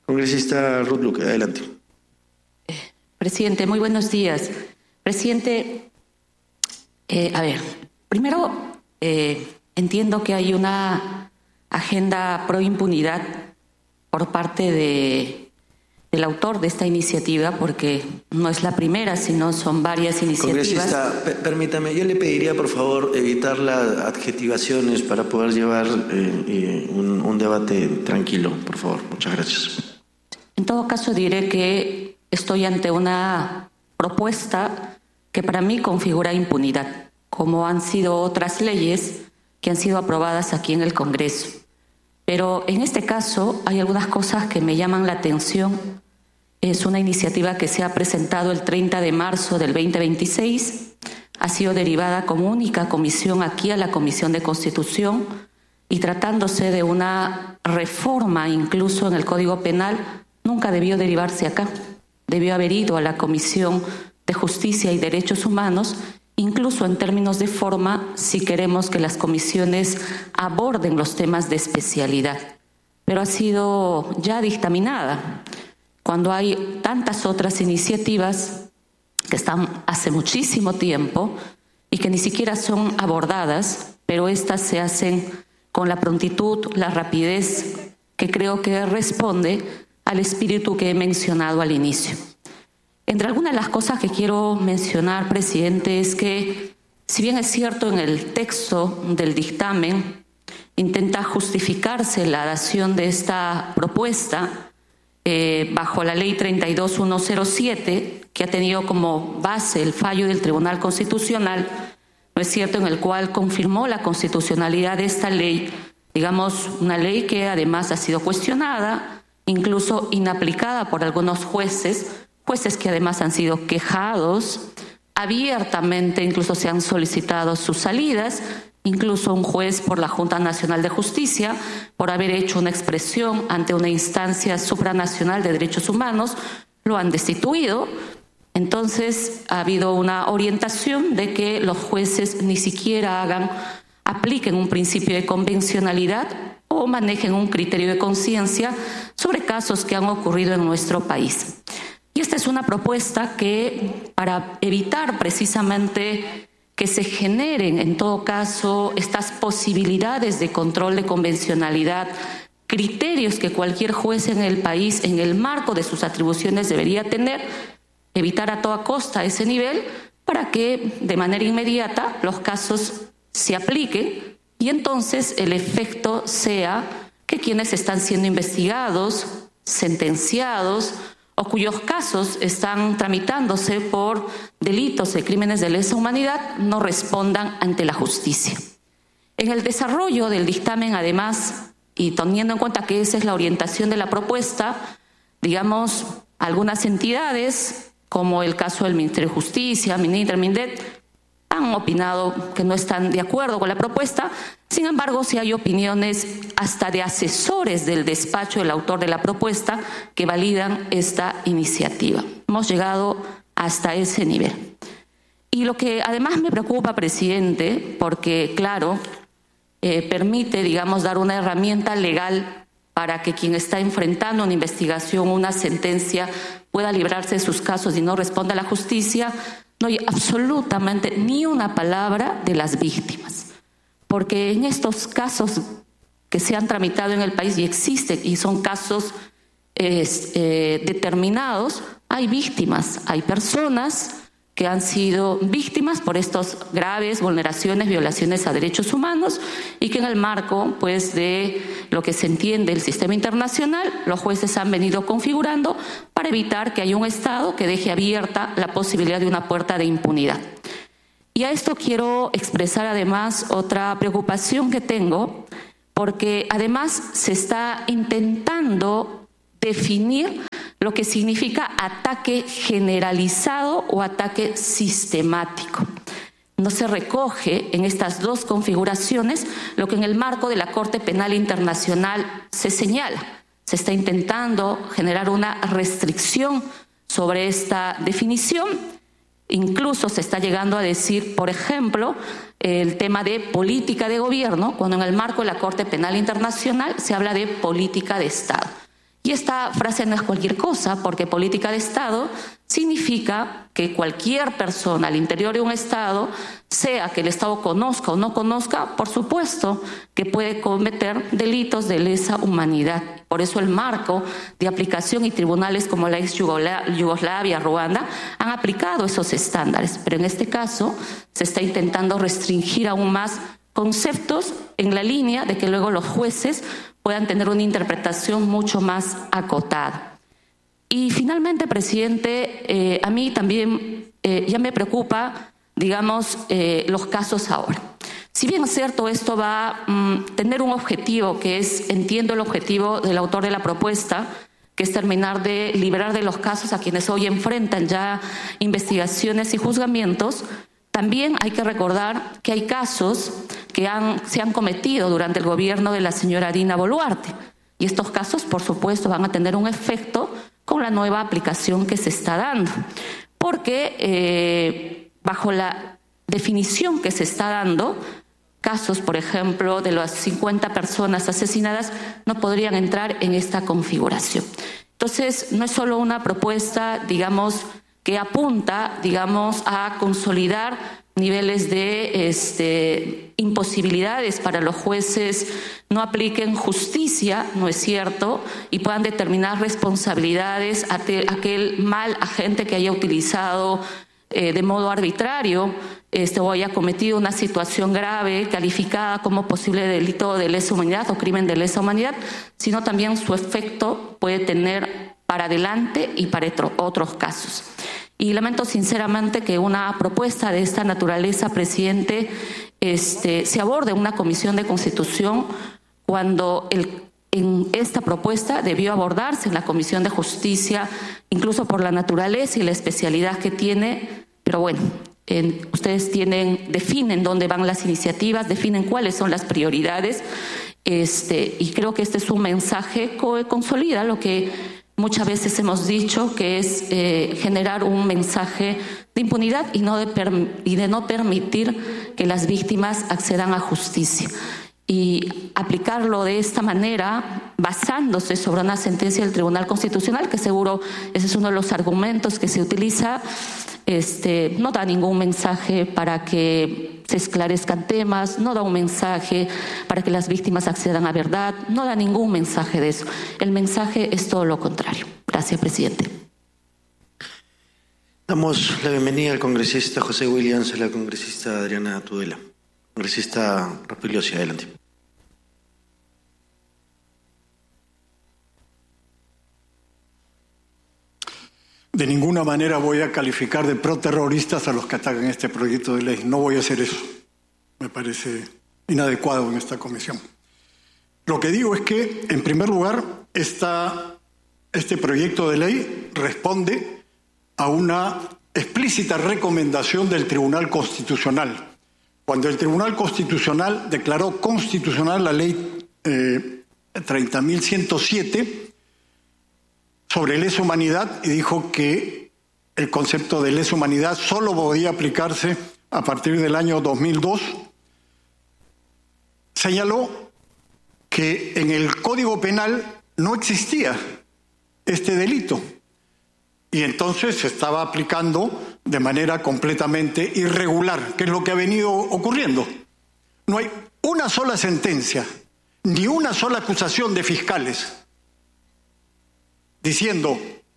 Congresista Ruth Luque, adelante. Presidente, muy buenos días. Presidente, primero entiendo que hay una agenda pro impunidad por parte del autor de esta iniciativa, porque no es la primera, sino son varias iniciativas. Congresista, permítame, yo le pediría por favor evitar las adjetivaciones para poder llevar un debate tranquilo, por favor. Muchas gracias. En todo caso diré que estoy ante una propuesta que para mí configura impunidad, como han sido otras leyes que han sido aprobadas aquí en el Congreso. Pero en este caso hay algunas cosas que me llaman la atención. Es una iniciativa que se ha presentado el 30 de marzo del 2026, ha sido derivada como única comisión aquí a la Comisión de Constitución, y tratándose de una reforma incluso en el Código Penal, nunca debió derivarse acá. Debió haber ido a la Comisión de Justicia y Derechos Humanos, incluso en términos de forma, si queremos que las comisiones aborden los temas de especialidad. Pero ha sido ya dictaminada, cuando hay tantas otras iniciativas que están hace muchísimo tiempo y que ni siquiera son abordadas, pero estas se hacen con la prontitud, la rapidez que creo que responde al espíritu que he mencionado al inicio. Entre algunas de las cosas que quiero mencionar, presidente, es que, si bien es cierto en el texto del dictamen intenta justificarse la dación de esta propuesta bajo la ley 32107, que ha tenido como base el fallo del Tribunal Constitucional, no es cierto, en el cual confirmó la constitucionalidad de esta ley, digamos, una ley que además ha sido cuestionada, incluso inaplicada por algunos jueces que además han sido quejados abiertamente, incluso se han solicitado sus salidas, incluso un juez por la Junta Nacional de Justicia, por haber hecho una expresión ante una instancia supranacional de derechos humanos, lo han destituido. Entonces ha habido una orientación de que los jueces ni siquiera apliquen un principio de convencionalidad o manejen un criterio de conciencia sobre casos que han ocurrido en nuestro país. Y esta es una propuesta que, para evitar precisamente que se generen, en todo caso, estas posibilidades de control de convencionalidad, criterios que cualquier juez en el país, en el marco de sus atribuciones, debería tener, evitar a toda costa ese nivel para que de manera inmediata los casos se apliquen y entonces el efecto sea que quienes están siendo investigados, sentenciados o cuyos casos están tramitándose por delitos de crímenes de lesa humanidad no respondan ante la justicia. En el desarrollo del dictamen, además, y teniendo en cuenta que esa es la orientación de la propuesta, digamos, algunas entidades, como el caso del Ministerio de Justicia, MINITRE, MINDET, han opinado que no están de acuerdo con la propuesta. Sin embargo, sí hay opiniones hasta de asesores del despacho del autor de la propuesta que validan esta iniciativa. Hemos llegado hasta ese nivel. Y lo que además me preocupa, presidente, porque, claro, permite, digamos, dar una herramienta legal para que quien está enfrentando una investigación, una sentencia, pueda librarse de sus casos y no responda a la justicia. No hay absolutamente ni una palabra de las víctimas, porque en estos casos que se han tramitado en el país y existen, y son casos determinados, hay víctimas, hay personas que han sido víctimas por estas graves vulneraciones, violaciones a derechos humanos, y que en el marco, pues, de lo que se entiende el sistema internacional, los jueces han venido configurando para evitar que haya un Estado que deje abierta la posibilidad de una puerta de impunidad. Y a esto quiero expresar además otra preocupación que tengo, porque además se está intentando definir lo que significa ataque generalizado o ataque sistemático. No se recoge en estas dos configuraciones lo que en el marco de la Corte Penal Internacional se señala. Se está intentando generar una restricción sobre esta definición. Incluso se está llegando a decir, por ejemplo, el tema de política de gobierno, cuando en el marco de la Corte Penal Internacional se habla de política de Estado. Y esta frase no es cualquier cosa, porque política de Estado significa que cualquier persona al interior de un Estado, sea que el Estado conozca o no conozca, por supuesto que puede cometer delitos de lesa humanidad. Por eso el marco de aplicación y tribunales como la ex Yugoslavia, Ruanda, han aplicado esos estándares. Pero en este caso se está intentando restringir aún más conceptos en la línea de que luego los jueces puedan tener una interpretación mucho más acotada. Y finalmente, presidente, a mí también ya me preocupa, digamos, los casos ahora. Si bien es cierto, esto va a tener un objetivo que es, entiendo el objetivo del autor de la propuesta, que es terminar de liberar de los casos a quienes hoy enfrentan ya investigaciones y juzgamientos, también hay que recordar que hay casos que se han cometido durante el gobierno de la señora Dina Boluarte. Y estos casos, por supuesto, van a tener un efecto con la nueva aplicación que se está dando. Porque bajo la definición que se está dando, casos, por ejemplo, de las 50 personas asesinadas no podrían entrar en esta configuración. Entonces, no es solo una propuesta, digamos, que apunta, digamos, a consolidar niveles de imposibilidades para los jueces no apliquen justicia, no es cierto, y puedan determinar responsabilidades a aquel mal agente que haya utilizado de modo arbitrario o haya cometido una situación grave calificada como posible delito de lesa humanidad o crimen de lesa humanidad, sino también su efecto puede tener para adelante y para otros casos. Y lamento sinceramente que una propuesta de esta naturaleza, presidente, se aborde en una comisión de Constitución cuando en esta propuesta debió abordarse en la Comisión de Justicia, incluso por la naturaleza y la especialidad que tiene, pero bueno, ustedes definen dónde van las iniciativas, definen cuáles son las prioridades, y creo que este es un mensaje que consolida lo que muchas veces hemos dicho, que es generar un mensaje de impunidad y de no permitir que las víctimas accedan a justicia. Y aplicarlo de esta manera, basándose sobre una sentencia del Tribunal Constitucional, que seguro ese es uno de los argumentos que se utiliza, no da ningún mensaje para que se esclarezcan temas, no da un mensaje para que las víctimas accedan a verdad, no da ningún mensaje de eso. El mensaje es todo lo contrario. Gracias, presidente. Damos la bienvenida al congresista José Williams, a la congresista Adriana Tudela. Congresista Rapigliosi, adelante. De ninguna manera voy a calificar de proterroristas a los que atacan este proyecto de ley. No voy a hacer eso. Me parece inadecuado en esta comisión. Lo que digo es que, en primer lugar, este proyecto de ley responde a una explícita recomendación del Tribunal Constitucional. Cuando el Tribunal Constitucional declaró constitucional la ley 30.107 sobre lesa humanidad y dijo que el concepto de lesa humanidad solo podía aplicarse a partir del año 2002, señaló que en el Código Penal no existía este delito y entonces se estaba aplicando de manera completamente irregular, que es lo que ha venido ocurriendo. No hay una sola sentencia, ni una sola acusación de fiscales diciendo